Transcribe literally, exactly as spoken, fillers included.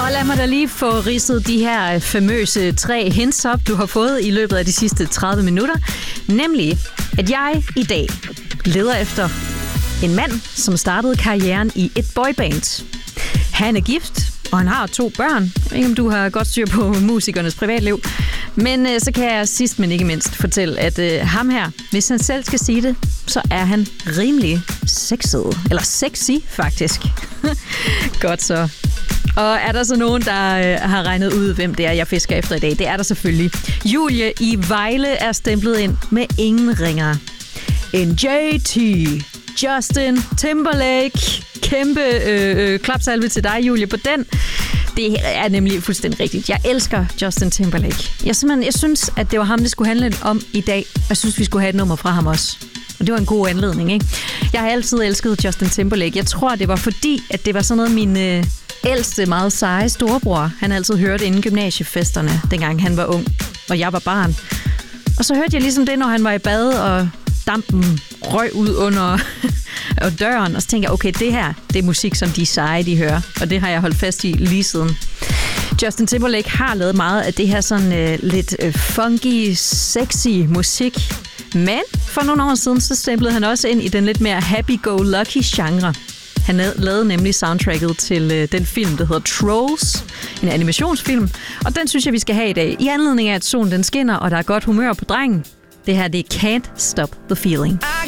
Og lad mig da lige få ridset de her famøse tre hints op, du har fået i løbet af de sidste tredive minutter. Nemlig, at jeg i dag leder efter en mand, som startede karrieren i et boyband. Han er gift, og han har to børn. Jeg ved ikke, om du har godt styr på musikernes privatliv. Men øh, så kan jeg sidst, men ikke mindst, fortælle, at øh, ham her, hvis han selv skal sige det, så er han rimelig sexet. Eller sexy, faktisk. Godt så. Og er der så nogen, der øh, har regnet ud, hvem det er, jeg fisker efter i dag? Det er der selvfølgelig. Julie i Vejle er stemplet ind med ingen ringer. En J T, Justin Timberlake. Kæmpe øh, øh, klapsalve til dig, Julie, på den. Det er nemlig fuldstændig rigtigt. Jeg elsker Justin Timberlake. Jeg, simpelthen, jeg synes, at det var ham, det skulle handle om i dag. Jeg synes, vi skulle have et nummer fra ham også. Og det var en god anledning, ikke? Jeg har altid elsket Justin Timberlake. Jeg tror, det var fordi, at det var sådan noget, min øh, ældste, meget seje storebror, han altid hørte inden gymnasiefesterne, dengang han var ung, og jeg var barn. Og så hørte jeg ligesom det, når han var i bad, og dampen røg ud under og døren, og så tænkte jeg, okay, det her, det er musik, som de seje, de hører, og det har jeg holdt fast i lige siden. Justin Timberlake har lavet meget af det her sådan øh, lidt øh, funky, sexy musik, men for nogle år siden, så stemplede han også ind i den lidt mere happy-go-lucky genre. Han lavede nemlig soundtracket til øh, den film, der hedder Trolls, en animationsfilm, og den synes jeg, vi skal have i dag, i anledning af, at solen den skinner, og der er godt humør på drengen. Det her, det er Can't Stop the Feeling. I